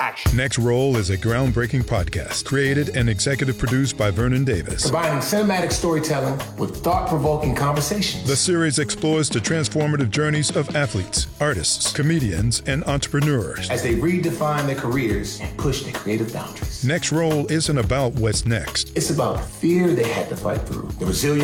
action. Next Roll is a groundbreaking podcast created and executive produced by Vernon Davis. Combining cinematic storytelling with thought-provoking conversations. The series explores the transformative journeys of athletes, artists, comedians, and entrepreneurs as they redefine their careers and push their creative boundaries. Next Roll isn't about what's next. It's about the fear they had to fight through, the resilience